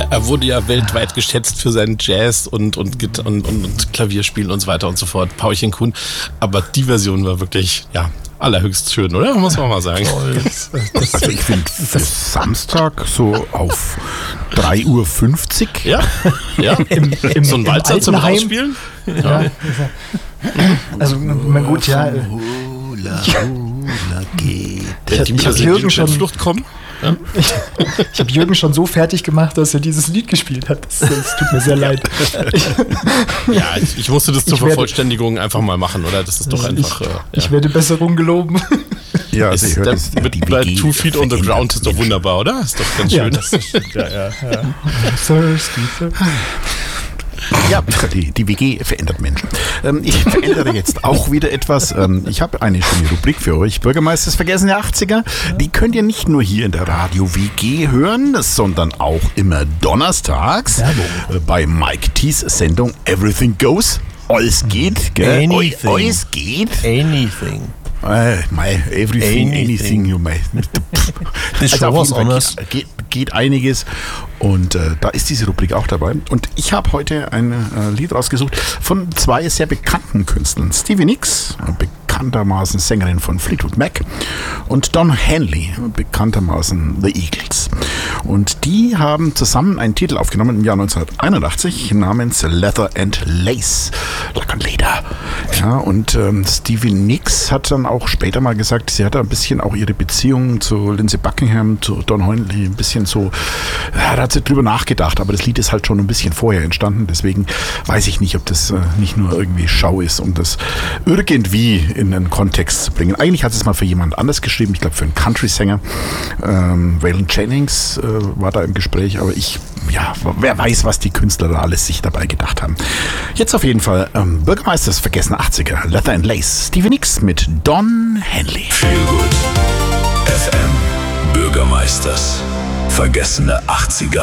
Er wurde ja weltweit geschätzt für seinen Jazz und Klavierspiel und so weiter und so fort. Paulchen Kuhn. Aber die Version war wirklich, ja, allerhöchst schön, oder? Muss man mal sagen. Also ich finde, für Samstag so auf 3:50 Uhr. Ja, ja. So ein Walzer zum Rausspielen. Ja. Also, na gut, ja. Ich habe Jürgen schon Flucht kommen. Ja. Ich habe Jürgen schon so fertig gemacht, dass er dieses Lied gespielt hat. Das tut mir sehr leid. Ja, ich musste das zur Vervollständigung einfach mal machen, oder? Das ist doch einfach. Ich werde Besserung geloben. Ja, also ich höre das. Bei 2 Feet on the Ground ist doch wunderbar, oder? Ist doch ganz schön. Ja. Thirsty. Ja, die WG verändert Menschen. Ich verändere jetzt auch wieder etwas. Ich habe eine schöne Rubrik für euch. Bürgermeisters vergessene 80er. Die könnt ihr nicht nur hier in der Radio-WG hören, sondern auch immer donnerstags bei Mike T's Sendung Everything Goes. Alles geht, gell? Anything. Alles geht. Anything. Anything, you may. Das ist schon was anderes. Geht einiges und da ist diese Rubrik auch dabei. Und ich habe heute ein Lied rausgesucht von 2 sehr bekannten Künstlern. Stevie Nicks, bekanntermaßen Sängerin von Fleetwood Mac, und Don Henley, bekanntermaßen The Eagles. Und die haben zusammen einen Titel aufgenommen im Jahr 1981 namens Leather and Lace. Lack und Leder. Ja, und Stevie Nicks hat dann auch später mal gesagt, sie hatte ein bisschen auch ihre Beziehung zu Lindsey Buckingham, zu Don Henley, ein bisschen so, ja, da hat sie drüber nachgedacht, aber das Lied ist halt schon ein bisschen vorher entstanden, deswegen weiß ich nicht, ob das nicht nur irgendwie Schau ist, um das irgendwie in einen Kontext zu bringen. Eigentlich hat es mal für jemand anders geschrieben, ich glaube für einen Country-Sänger. Waylon Jennings war da im Gespräch, aber wer weiß, was die Künstler da alles sich dabei gedacht haben. Jetzt auf jeden Fall Bürgermeisters vergessene 80er, Leather and Lace, Stevie Nicks mit Don Henley. Feel Good FM Bürgermeisters vergessene 80er.